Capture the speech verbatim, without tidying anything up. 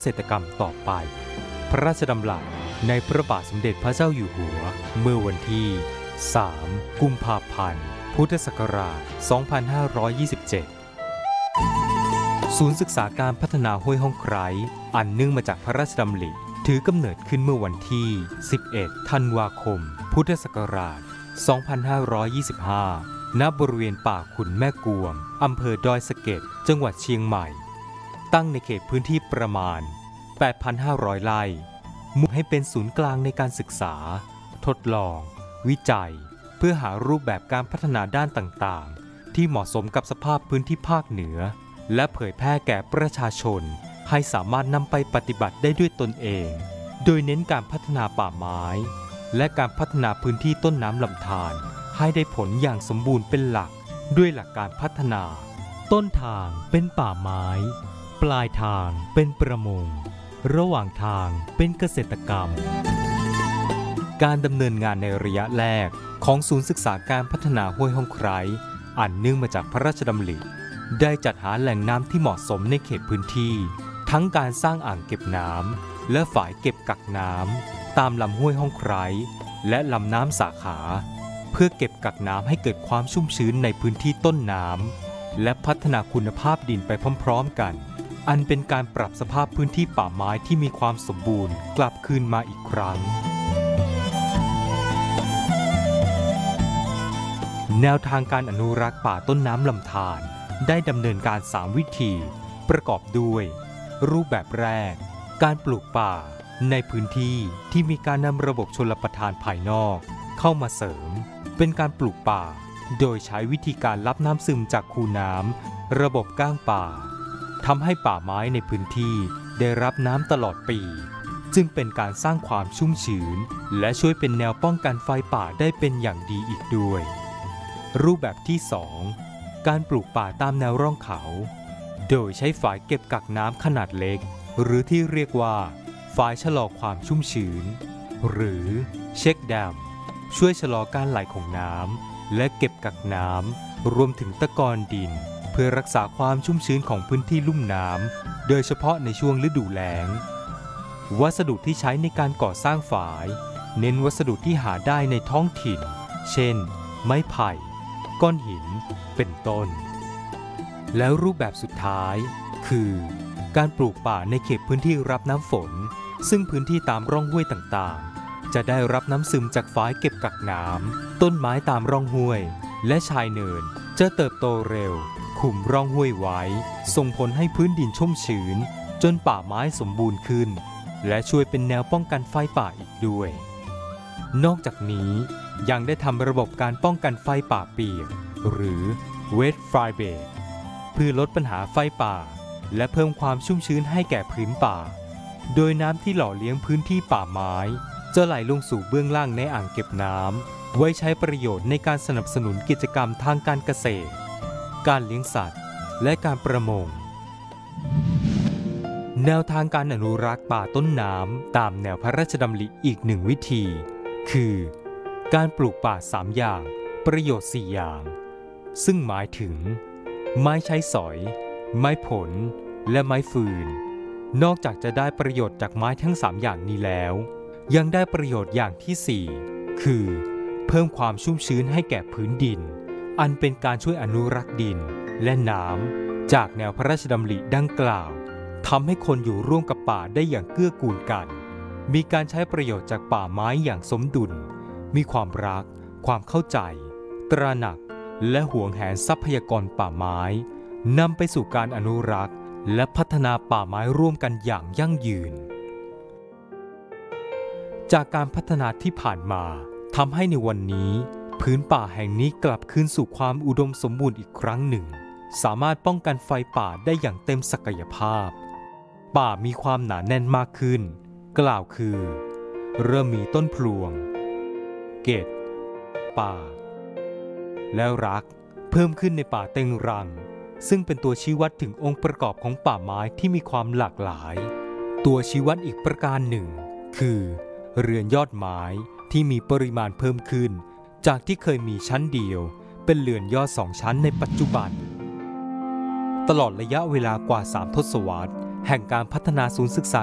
เกษตรกรรมต่อไปพระราชดำรัสในพระบาทสมเด็จพระเจ้าอยู่หัวเมื่อวันที่สามกุมภาพันธ์พุทธศักราชสองพันห้าร้อยยี่สิบเจ็ดศูนย์ศึกษาการพัฒนาห้วยห้องไคร้อันเนื่องมาจากพระราชดำริถือกำเนิดขึ้นเมื่อวันที่สิบเอ็ดธันวาคมพุทธศักราชสองพันห้าร้อยยี่สิบห้าณบริเวณป่าขุนแม่กวงอำเภอดอยสะเก็ดจังหวัดเชียงใหม่ตั้งในเขตพื้นที่ประมาณ แปดพันห้าร้อย ไร่มุ่งให้เป็นศูนย์กลางในการศึกษาทดลองวิจัยเพื่อหารูปแบบการพัฒนาด้านต่างๆที่เหมาะสมกับสภาพพื้นที่ภาคเหนือและเผยแพร่แก่ประชาชนให้สามารถนำไปปฏิบัติได้ด้วยตนเองโดยเน้นการพัฒนาป่าไม้และการพัฒนาพื้นที่ต้นน้ำลำธารให้ได้ผลอย่างสมบูรณ์เป็นหลักด้วยหลักการพัฒนาต้นทางเป็นป่าไม้ปลายทางเป็นประมงระหว่างทางเป็นเกษตรกรรมการดำเนินงานในระยะแรกของศูนย์ศึกษาการพัฒนาห้วยห้องไคร้อันเนื่องมาจากพระราชดำริได้จัดหาแหล่งน้ำที่เหมาะสมในเขตพื้นที่ทั้งการสร้างอ่างเก็บน้ำและฝายเก็บกักน้ำตามลำห้วยห้องไคร้และลำน้ำสาขาเพื่อเก็บกักน้ำให้เกิดความชุ่มชื้นในพื้นที่ต้นน้ำและพัฒนาคุณภาพดินไปพร้อมๆกันอันเป็นการปรับสภาพพื้นที่ป่าไม้ที่มีความสมบูรณ์กลับคืนมาอีกครั้งแนวทางการอนุรักษ์ป่าต้นน้ำลำธารได้ดำเนินการสามวิธีประกอบด้วยรูปแบบแรกการปลูกป่าในพื้นที่ที่มีการนำระบบชลประทานภายนอกเข้ามาเสริมเป็นการปลูกป่าโดยใช้วิธีการรับน้ำซึมจากคูน้ำระบบก้างป่าทำให้ป่าไม้ในพื้นที่ได้รับน้ำตลอดปีจึงเป็นการสร้างความชุ่มชื้นและช่วยเป็นแนวป้องกันไฟป่าได้เป็นอย่างดีอีกด้วยรูปแบบที่สองการปลูกป่าตามแนวร่องเขาโดยใช้ฝายเก็บกักน้ำขนาดเล็กหรือที่เรียกว่าฝายชะลอความชุ่มชื้นหรือเช็คแดมช่วยชะลอการไหลของน้ำและเก็บกักน้ำรวมถึงตะกอนดินเพื่อรักษาความชุ่มชื้นของพื้นที่ลุ่มน้ำโดยเฉพาะในช่วงฤดูแล้งวัสดุที่ใช้ในการก่อสร้างฝายเน้นวัสดุที่หาได้ในท้องถิ่นเช่นไม้ไผ่ก้อนหินเป็นต้นแล้วรูปแบบสุดท้ายคือการปลูกป่าในเขตพื้นที่รับน้ำฝนซึ่งพื้นที่ตามร่องห้วยต่างๆจะได้รับน้ำซึมจากฝายเก็บกักน้ำต้นไม้ตามร่องห้วยและชายเนินจะเติบโตเร็วคุมร่องห้วยไว้ส่งผลให้พื้นดินชุ่มชื้นจนป่าไม้สมบูรณ์ขึ้นและช่วยเป็นแนวป้องกันไฟป่าอีกด้วยนอกจากนี้ยังได้ทำระบบการป้องกันไฟป่าเปียกหรือ Wet Fire Bed เพื่อลดปัญหาไฟป่าและเพิ่มความชุ่มชื้นให้แก่พื้นป่าโดยน้ำที่หล่อเลี้ยงพื้นที่ป่าไม้จะไหลลงสู่เบื้องล่างในอ่างเก็บน้ำไว้ใช้ประโยชน์ในการสนับสนุนกิจกรรมทางการเกษตรการเลี้ยงสัตว์และการประมงแนวทางการอนุรักษ์ป่าต้นน้ำตามแนวพระราชดำริอีกหนึ่งวิธีคือการปลูกป่าสามอย่างประโยชน์สี่อย่างซึ่งหมายถึงไม้ใช้สอยไม้ผลและไม้ฟืนนอกจากจะได้ประโยชน์จากไม้ทั้งสามอย่างนี้แล้วยังได้ประโยชน์อย่างที่สี่คือเพิ่มความชุ่มชื้นให้แก่พื้นดินอันเป็นการช่วยอนุรักษ์ดินและน้ำจากแนวพระราชดำริดังกล่าวทำให้คนอยู่ร่วมกับป่าได้อย่างเกื้อกูลกันมีการใช้ประโยชน์จากป่าไม้อย่างสมดุลมีความรักความเข้าใจตระหนักและหวงแหนทรัพยากรป่าไม้นำไปสู่การอนุรักษ์และพัฒนาป่าไม้ร่วมกันอย่างยั่งยืนจากการพัฒนาที่ผ่านมาทำให้ในวันนี้พื้นป่าแห่งนี้กลับคืนสู่ความอุดมสมบูรณ์อีกครั้งหนึ่งสามารถป้องกันไฟป่าได้อย่างเต็มศักยภาพป่ามีความหนาแน่นมากขึ้นกล่าวคือเริ่มมีต้นพลวงเกศป่าแล้วรักเพิ่มขึ้นในป่าเต็งรังซึ่งเป็นตัวชี้วัดถึงองค์ประกอบของป่าไม้ที่มีความหลากหลายตัวชี้วัดอีกประการหนึ่งคือเรือนยอดไม้ที่มีปริมาณเพิ่มขึ้นจากที่เคยมีชั้นเดียวเป็นเรือนยอดสองชั้นในปัจจุบันตลอดระยะเวลากว่าสามทศวรรษแห่งการพัฒนาศูนย์ศึกษา